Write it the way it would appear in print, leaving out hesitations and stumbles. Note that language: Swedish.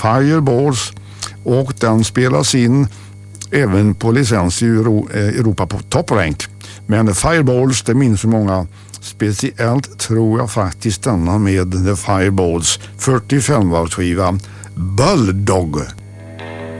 Fireballs, och den spelas in även på licens i Europa på Top Rank. Men Fireballs, det minns så många. Speciellt tror jag faktiskt denna med The Fireballs 45-varvsskiva Bulldog.